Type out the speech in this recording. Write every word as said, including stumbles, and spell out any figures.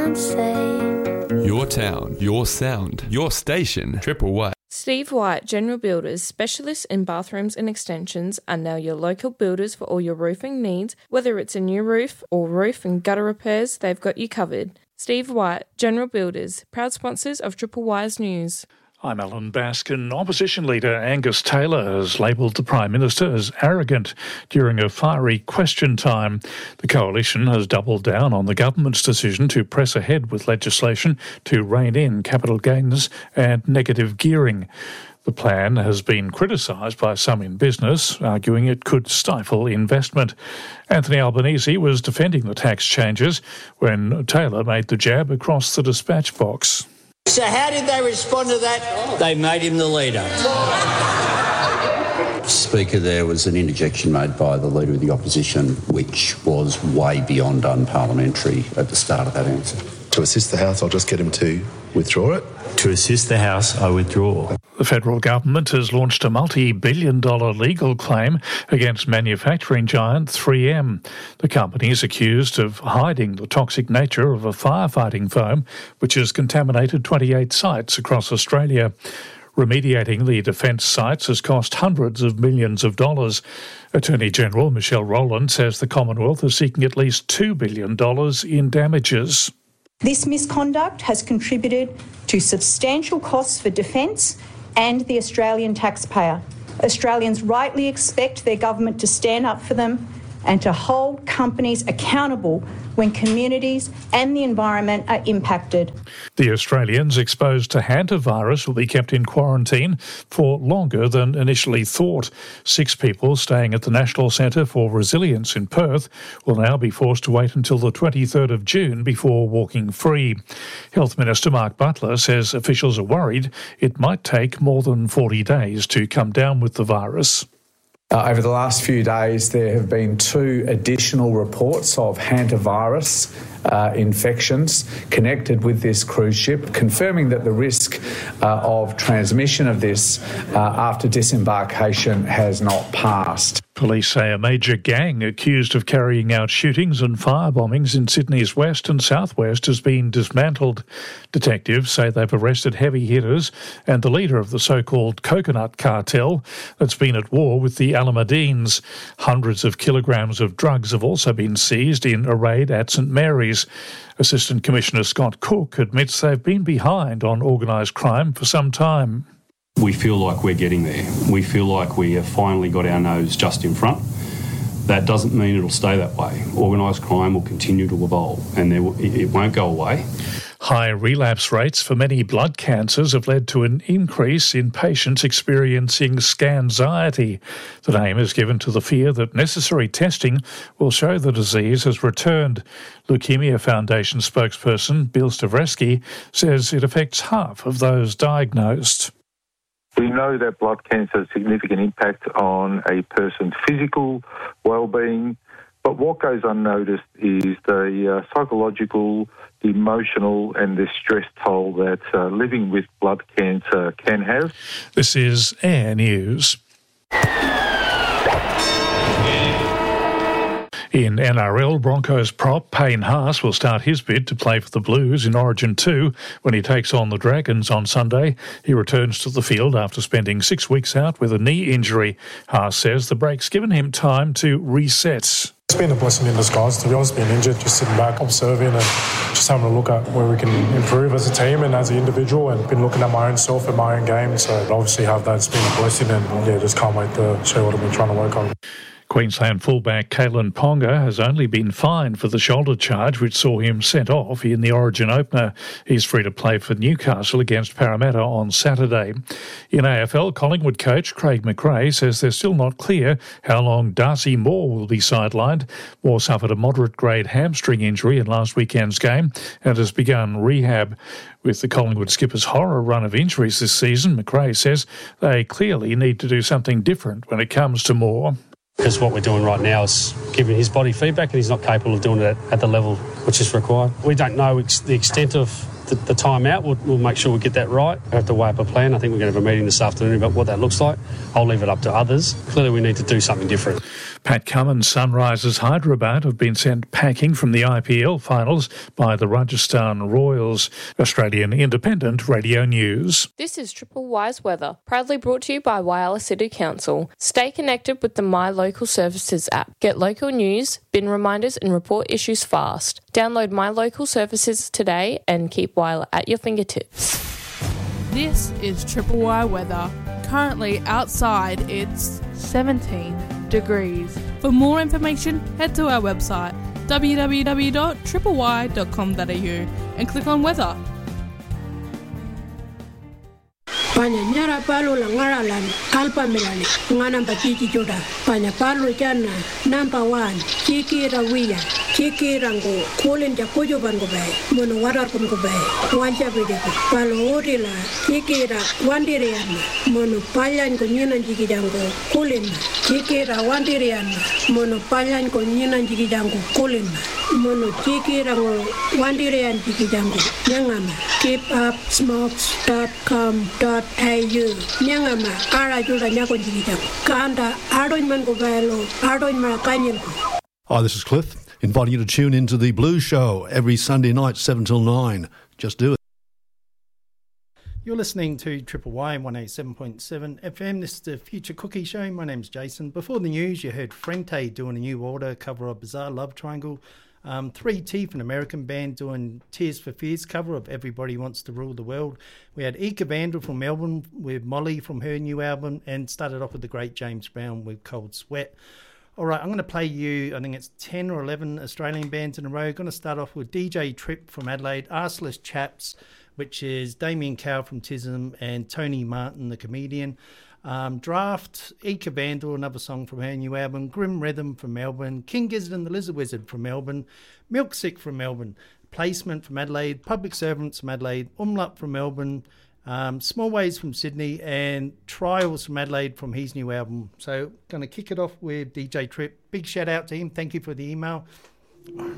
can't say. Your town, your sound, your station, Triple Y. Steve White General Builders, specialists in bathrooms and extensions, are now your local builders for all your roofing needs. Whether it's a new roof or roof and gutter repairs, they've got you covered. Steve White General Builders, proud sponsors of Triple Y's News. I'm Alan Baskin. Opposition leader Angus Taylor has labelled the Prime Minister as arrogant during a fiery question time. The coalition has doubled down on the government's decision to press ahead with legislation to rein in capital gains and negative gearing. The plan has been criticised by some in business, arguing it could stifle investment. Anthony Albanese was defending the tax changes when Taylor made the jab across the dispatch box. So how did they respond to that? They made him the leader. Speaker, there was an interjection made by the Leader of the Opposition which was way beyond unparliamentary at the start of that answer. To assist the House, I'll just get him to withdraw it. To assist the House, I withdraw. The federal government has launched a multi-billion dollar legal claim against manufacturing giant three M. The company is accused of hiding the toxic nature of a firefighting foam which has contaminated twenty-eight sites across Australia. Remediating the defence sites has cost hundreds of millions of dollars. Attorney General Michelle Rowland says the Commonwealth is seeking at least two billion dollars in damages. This misconduct has contributed to substantial costs for defence and the Australian taxpayer. Australians rightly expect their government to stand up for them and to hold companies accountable when communities and the environment are impacted. The Australians exposed to hantavirus will be kept in quarantine for longer than initially thought. Six people staying at the National Centre for Resilience in Perth will now be forced to wait until the twenty-third of June before walking free. Health Minister Mark Butler says officials are worried it might take more than forty days to come down with the virus. Uh, over the last few days, there have been two additional reports of hantavirus uh, infections connected with this cruise ship, confirming that the risk uh, of transmission of this uh, after disembarkation has not passed. Police say a major gang accused of carrying out shootings and firebombings in Sydney's west and southwest has been dismantled. Detectives say they've arrested heavy hitters and the leader of the so-called coconut cartel that's been at war with the Alameddines. Hundreds of kilograms of drugs have also been seized in a raid at St Mary's. Assistant Commissioner Scott Cook admits they've been behind on organised crime for some time. We feel like we're getting there. We feel like we have finally got our nose just in front. That doesn't mean it'll stay that way. Organised crime will continue to evolve and there will, it won't go away. High relapse rates for many blood cancers have led to an increase in patients experiencing scanxiety. The name is given to the fear that necessary testing will show the disease has returned. Leukemia Foundation spokesperson Bill Stavresky says it affects half of those diagnosed. We know that blood cancer has a significant impact on a person's physical well-being, but what goes unnoticed is the uh, psychological, the emotional and the stress toll that uh, living with blood cancer can have. This is Air News. In N R L, Broncos prop Payne Haas will start his bid to play for the Blues in Origin two when he takes on the Dragons on Sunday. He returns to the field after spending six weeks out with a knee injury. Haas says the break's given him time to reset. It's been a blessing in disguise, to be honest, being injured, just sitting back, observing and just having a look at where we can improve as a team and as an individual, and been looking at my own self and my own game. So obviously have that, it's been a blessing, and yeah, just can't wait to show what I've been trying to work on. Queensland fullback Kalen Ponga has only been fined for the shoulder charge which saw him sent off in the Origin opener. He's free to play for Newcastle against Parramatta on Saturday. In A F L, Collingwood coach Craig McRae says they're still not clear how long Darcy Moore will be sidelined. Moore suffered a moderate-grade hamstring injury in last weekend's game and has begun rehab. With the Collingwood skipper's horror run of injuries this season, McRae says they clearly need to do something different when it comes to Moore. Because what we're doing right now is giving his body feedback and he's not capable of doing it at the level which is required. We don't know ex- the extent of the, the time out. We'll, we'll make sure we get that right. We have to weigh up a plan. I think we're going to have a meeting this afternoon about what that looks like. I'll leave it up to others. Clearly we need to do something different. Pat Cummins' Sunrisers Hyderabad have been sent packing from the I P L finals by the Rajasthan Royals. Australian Independent Radio News. This is Triple Y's weather, proudly brought to you by Whyalla City Council. Stay connected with the My Local Services app. Get local news, bin reminders and report issues fast. Download My Local Services today and keep Whyalla at your fingertips. This is Triple Y weather. Currently outside it's seventeen degrees. For more information, head to our website w w w dot triple y dot com dot a u and click on weather. Panya nyara palo la ngaralan kalpa melani ngana batiti joda panya palo jana number one chiki rawiya chiki rango kolen ja kojo bango bay mono warar kom go bay wanja bede palo orila chiki ra wandire yana mono palyan ko nyina jigi jango kolen chiki ra wandire yana mono palyan ko nyina jigi jango kolen mono chiki rango wandire yan jigi jango nyangama keep up smokes dot com dot a u nyangama ara jura nyako jigi jango kanda adoin man go baylo adoin ma kanyen ko. Hi, this is Cliff, inviting you to tune into The Blues Show every Sunday night, seven till nine. Just do it. You're listening to Triple Y one eighty-seven point seven F M. This is the Future Cookie Show. My name's Jason. Before the news, you heard Frente doing a New Order cover of Bizarre Love Triangle. Um, three Teeth, an American band, doing Tears for Fears cover of Everybody Wants to Rule the World. We had Eka Vandal from Melbourne with Molly from her new album, and started off with the great James Brown with Cold Sweat. All right, I'm going to play you, I think it's ten or eleven Australian bands in a row. Going to start off with D J Trip from Adelaide, Arseless Chaps, which is Damien Cow from Tism, and Tony Martin, the comedian. Um, Draft, Eka Vandal, another song from her new album, Grim Rhythm from Melbourne, King Gizzard and the Lizard Wizard from Melbourne, Milksick from Melbourne, Placement from Adelaide, Public Servants from Adelaide, Umlaut from Melbourne, um, Small Ways from Sydney, and Trials from Adelaide from his new album. So going to kick it off with D J Trip. Big shout out to him. Thank you for the email.